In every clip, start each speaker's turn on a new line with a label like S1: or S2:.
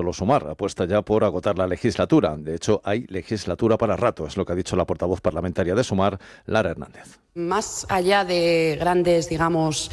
S1: solo Sumar apuesta ya por agotar la legislatura. De hecho, hay legislatura para rato, es lo que ha dicho la portavoz parlamentaria de Sumar, Lara Hernández.
S2: Más allá de grandes, digamos,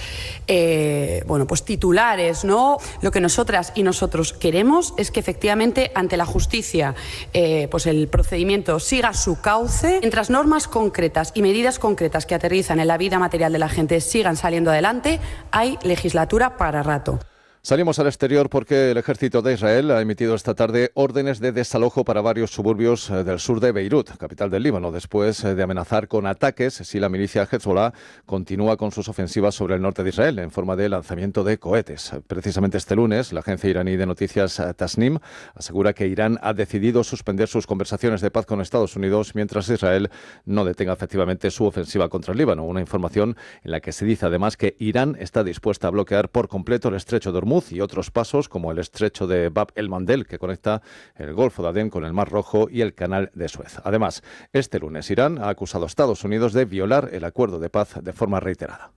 S2: pues titulares, ¿no? Lo que nosotras y nosotros queremos es que efectivamente ante la justicia pues el procedimiento siga su cauce, mientras normas concretas y medidas concretas que aterrizan en la vida material de la gente sigan saliendo adelante, hay legislatura para rato.
S1: Salimos al exterior porque el ejército de Israel ha emitido esta tarde órdenes de desalojo para varios suburbios del sur de Beirut, capital del Líbano, después de amenazar con ataques si la milicia Hezbollah continúa con sus ofensivas sobre el norte de Israel en forma de lanzamiento de cohetes. Precisamente este lunes, la agencia iraní de noticias Tasnim asegura que Irán ha decidido suspender sus conversaciones de paz con Estados Unidos mientras Israel no detenga efectivamente su ofensiva contra el Líbano. Una información en la que se dice además que Irán está dispuesta a bloquear por completo el estrecho de Hormuz y otros pasos como el estrecho de Bab el-Mandeb, que conecta el Golfo de Adén con el Mar Rojo y el Canal de Suez. Además, este lunes Irán ha acusado a Estados Unidos de violar el acuerdo de paz de forma reiterada.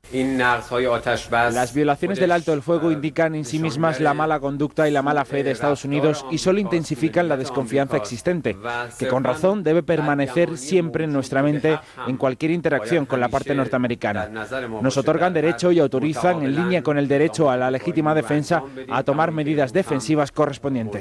S3: Las violaciones del alto el fuego indican en sí mismas la mala conducta y la mala fe de Estados Unidos y solo intensifican la desconfianza existente, que con razón debe permanecer siempre en nuestra mente en cualquier interacción con la parte norteamericana. Nos otorgan derecho y autorizan, en línea con el derecho a la legítima defensa, a tomar medidas defensivas correspondientes.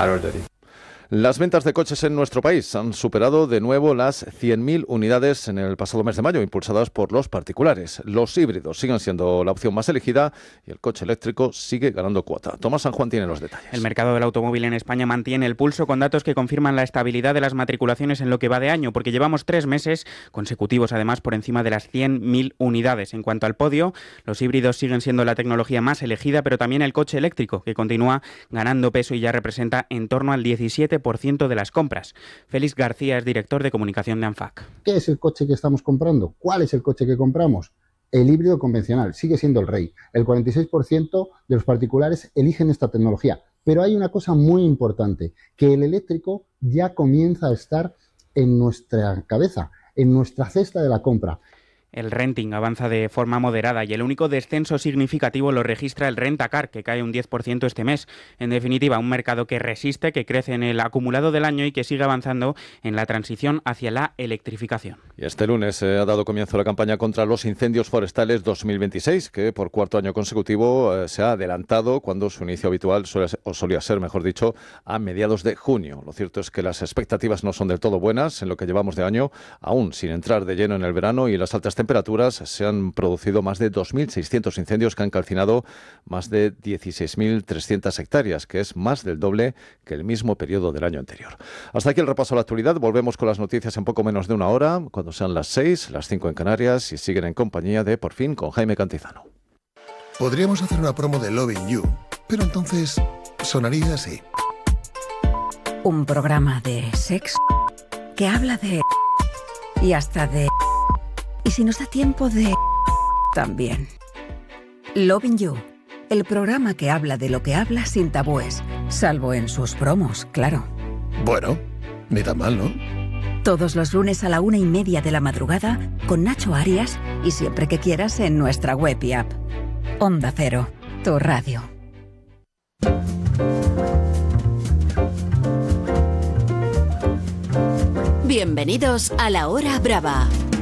S1: Las ventas de coches en nuestro país han superado de nuevo las 100.000 unidades en el pasado mes de mayo, impulsadas por los particulares. Los híbridos siguen siendo la opción más elegida y el coche eléctrico sigue ganando cuota. Tomás San Juan tiene los detalles.
S4: El mercado del automóvil en España mantiene el pulso con datos que confirman la estabilidad de las matriculaciones en lo que va de año, porque llevamos 3 meses consecutivos, además, por encima de las 100.000 unidades. En cuanto al podio, los híbridos siguen siendo la tecnología más elegida, pero también el coche eléctrico, que continúa ganando peso y ya representa en torno al 17% de las compras. Félix García es director de comunicación de ANFAC.
S5: ¿Qué es el coche que estamos comprando? ¿Cuál es el coche que compramos? El híbrido convencional sigue siendo el rey. El 46% de los particulares eligen esta tecnología. Pero hay una cosa muy importante, que el eléctrico ya comienza a estar en nuestra cabeza, en nuestra cesta de la compra.
S4: El renting avanza de forma moderada y el único descenso significativo lo registra el Rentacar, que cae un 10% este mes. En definitiva, un mercado que resiste, que crece en el acumulado del año y que sigue avanzando en la transición hacia la electrificación.
S1: Y este lunes ha dado comienzo la campaña contra los incendios forestales 2026, que por cuarto año consecutivo se ha adelantado cuando su inicio habitual solía ser, mejor dicho, a mediados de junio. Lo cierto es que las expectativas no son del todo buenas en lo que llevamos de año, aún sin entrar de lleno en el verano y las altas temperaturas. Se han producido más de 2.600 incendios que han calcinado más de 16.300 hectáreas, que es más del doble que el mismo periodo del año anterior. Hasta aquí el repaso a la actualidad. Volvemos con las noticias en poco menos de una hora, cuando sean las 6, las 5 en Canarias, y siguen en compañía de Por Fin con Jaime Cantizano.
S6: Podríamos hacer una promo de Loving You, pero entonces sonaría así.
S7: Un programa de sexo que habla de... y hasta de... y si nos da tiempo de... también. Loving You, el programa que habla de lo que habla sin tabúes, salvo en sus promos, claro.
S6: Bueno, ni tan mal, ¿no?
S7: Todos los lunes a la 1:30 de la madrugada con Nacho Arias y siempre que quieras en nuestra web y app. Onda Cero, tu radio.
S8: Bienvenidos a La Hora Brava.